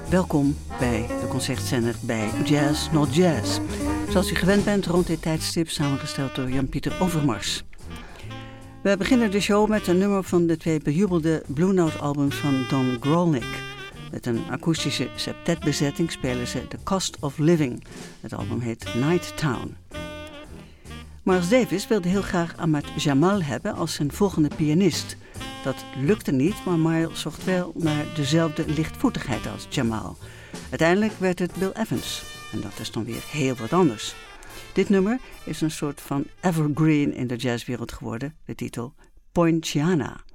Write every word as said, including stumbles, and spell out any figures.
Welkom bij de concertzender bij Jazz Not Jazz. Zoals u gewend bent rond dit tijdstip, samengesteld door Jan-Pieter Overmars. We beginnen de show met een nummer van de twee bejubelde Blue Note albums van Don Grolnick. Met een akoestische septetbezetting spelen ze The Cost of Living. Het album heet Night Town. Miles Davis wilde heel graag Ahmad Jamal hebben als zijn volgende pianist. Dat lukte niet, maar Miles zocht wel naar dezelfde lichtvoetigheid als Jamal. Uiteindelijk werd het Bill Evans. En dat is dan weer heel wat anders. Dit nummer is een soort van evergreen in de jazzwereld geworden. De titel Poinciana.